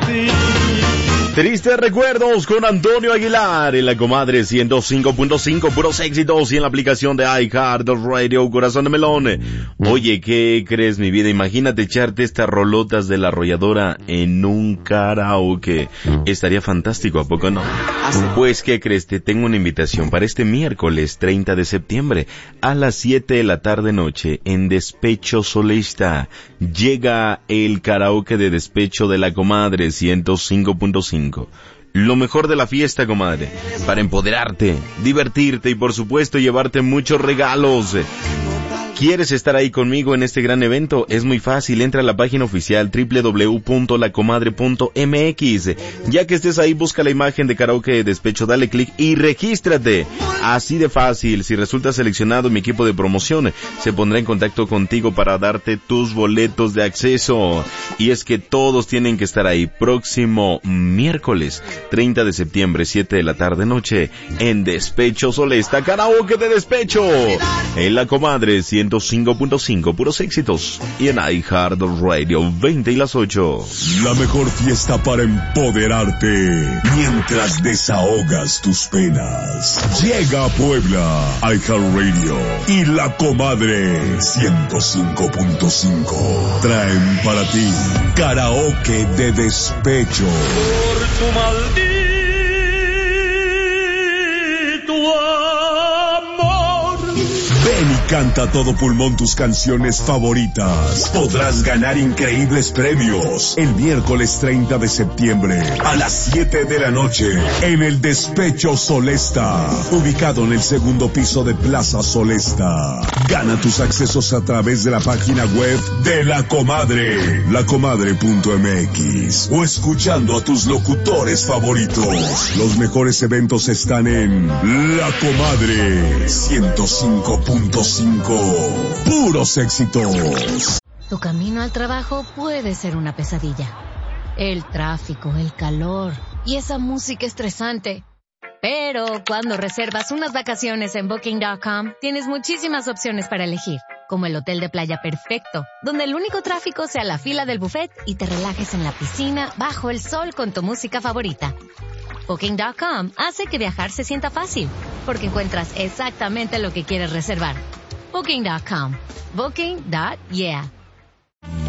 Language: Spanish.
ti. Tristes recuerdos con Antonio Aguilar en la Comadre 105.5, puros éxitos, y en la aplicación de iHeartRadio, Corazón de Melón. Oye, ¿qué crees, mi vida? Imagínate echarte estas rolotas de La Arrolladora en un karaoke. Estaría fantástico, ¿a poco no? Pues, ¿qué crees? Te tengo una invitación para este miércoles 30 de septiembre a las 7 de la tarde noche en Despecho Solista. Llega el karaoke de Despecho de la Comadre 105.5. Lo mejor de la fiesta, comadre, para empoderarte, divertirte y por supuesto llevarte muchos regalos. ¿Quieres estar ahí conmigo en este gran evento? Es muy fácil, entra a la página oficial www.lacomadre.mx. Ya que estés ahí, busca la imagen de karaoke de Despecho, dale clic y regístrate. Así de fácil. Si resultas seleccionado, mi equipo de promoción se pondrá en contacto contigo para darte tus boletos de acceso. Y es que todos tienen que estar ahí. Próximo miércoles 30 de septiembre, 7 de la tarde noche, en Despecho Solesta, karaoke de Despecho, en La Comadre 105.5, puros éxitos, y en iHeartRadio 20 y las 8. La mejor fiesta para empoderarte mientras desahogas tus penas. Llega a Puebla, iHeartRadio y La Comadre 105.5 traen para ti karaoke de Despecho. Por tu maldito amor. Ven y canta a todo pulmón tus canciones favoritas. Podrás ganar increíbles premios el miércoles 30 de septiembre a las 7 de la noche en el Despecho Solesta, ubicado en el segundo piso de Plaza Solesta. Gana tus accesos a través de la página web de La Comadre, lacomadre.mx, o escuchando a tus locutores favoritos. Los mejores eventos están en La Comadre 105.5. Puros éxitos. Tu camino al trabajo puede ser una pesadilla. El tráfico, el calor y esa música estresante. Pero cuando reservas unas vacaciones en Booking.com, tienes muchísimas opciones para elegir, como el hotel de playa perfecto, donde el único tráfico sea la fila del buffet y te relajes en la piscina bajo el sol con tu música favorita. Booking.com hace que viajar se sienta fácil, porque encuentras exactamente lo que quieres reservar. Booking.com. Booking.yeah.